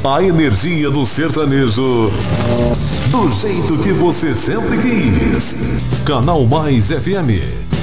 A energia do sertanejo, do jeito que você sempre quis. Canal Mais FM.